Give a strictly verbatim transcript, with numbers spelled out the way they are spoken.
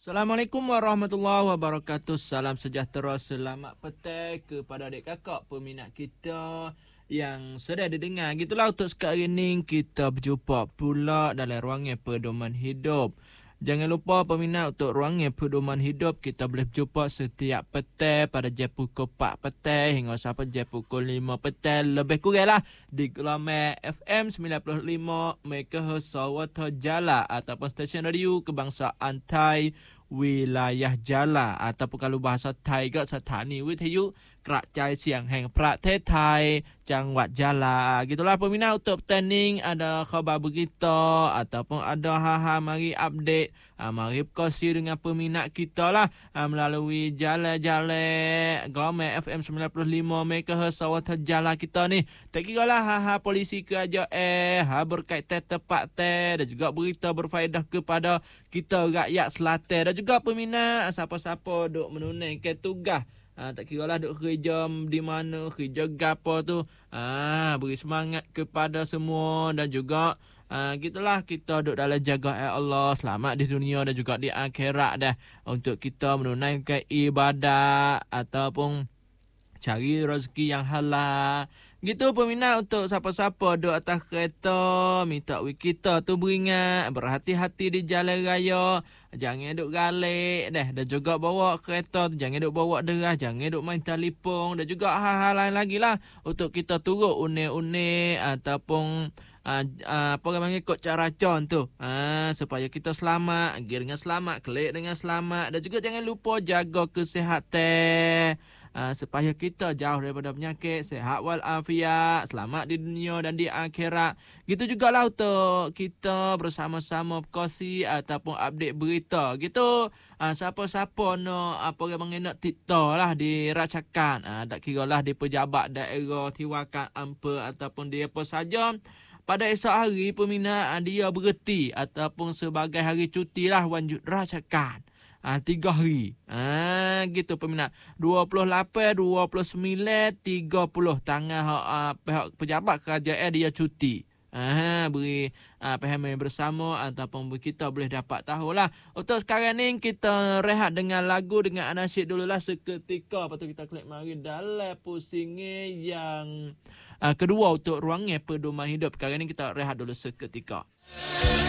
Assalamualaikum warahmatullahi wabarakatuh. Salam sejahtera, selamat petang kepada adik kakak peminat kita yang sedang didengar. Gitulah untuk sekarang ini kita berjumpa pula dalam ruangan pedoman hidup. Jangan lupa peminat, untuk ruangan pedoman hidup kita boleh berjumpa setiap petang pada jam pukul empat petang hingga sampai jam pukul lima petang. Lebih kurang lah di gelombang F M sembilan puluh lima MHz Sawata Jala ataupun stesen radio kebangsaan Thai wilayah Jala, ataupun kalau bahasa Thaiก็สถานีวิทยุกระจายเสียงแห่งประเทศไทยจังหวัด Jala. Gitulah peminat, untuk pertanding ada khabar berita ataupun ada hal-hal mari update, ha, mari berkongsi dengan peminat kita lah, ha, melalui jalan-jalan gelombang F M sembilan puluh lima MHz Sawata Jala kita ni. Tak kira lah hal-hal polisi kerajaan, hal berkaitan tempat teh dan juga berita berfaedah kepada kita rakyat Selatan, dan juga peminat siapa-siapa duk menunaikan tugas. Ha, tak kira lah duk kerja di mana, kerja gapo tu. Ha, beri semangat kepada semua, dan juga ha, gitulah kita duk dalam jagaan Allah, selamat di dunia dan juga di akhirat dah, untuk kita menunaikan ibadat ataupun cari rezeki yang halal. Gitu peminat, untuk siapa-siapa duduk atas kereta, minta we kita tu beringat, berhati-hati di jalan raya. Jangan duk galik dah. Dan juga bawa kereta tu, jangan duk bawa deras, jangan duk main telefon, dan juga hal-hal lain lagi lah. Untuk kita turut unik-unik ataupun Uh, uh, apa orang panggil kod caracon tu, uh, supaya kita selamat, pergi dengan selamat, kelik dengan selamat, dan juga jangan lupa jaga kesihatan, uh, supaya kita jauh daripada penyakit, sihat walafiat, selamat di dunia dan di akhirat. Gitu jugalah untuk kita bersama-sama berkongsi ataupun update berita. Gitu uh, siapa-siapa nak apa orang panggil nak tiktok lah diracakan, uh, tak kira lah di pejabat daerah, tiwakan ampa ataupun dia apa saja. Pada esok hari peminat dia berhenti ataupun sebagai hari cuti lah wanjut rasakan. Ha, tiga hari. Ha, gitu peminat. dua puluh lapan, dua puluh sembilan, tiga puluh tangan ha, pihak pejabat kerajaan dia cuti. Ha, beri ha, pahaman bersama ataupun kita boleh dapat tahulah. Untuk sekarang ni kita rehat dengan lagu, dengan anasyid dululah seketika. Lepas tu kita klik mari dalam pusingnya yang uh, kedua untuk ruangan pedoman hidup. Sekarang ni kita rehat dulu seketika.